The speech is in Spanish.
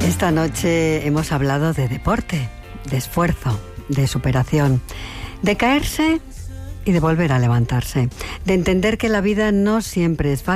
Esta noche hemos hablado de deporte, de esfuerzo, de superación, de caerse y de volver a levantarse, de entender que la vida no siempre es fácil.